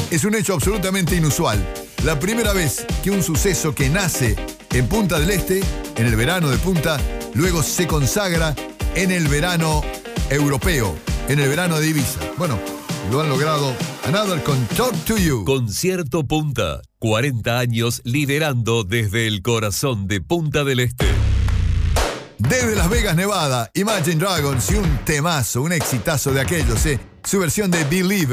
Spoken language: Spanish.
Es un hecho absolutamente inusual. La primera vez que un suceso que nace en Punta del Este, en el verano de Punta, luego se consagra en el verano europeo, en el verano de Ibiza. Bueno, lo han logrado. Another con Talk to You. Concierto Punta. 40 años liderando desde el corazón de Punta del Este. Desde Las Vegas, Nevada, Imagine Dragons y un temazo, un exitazo de aquellos, su versión de Believe.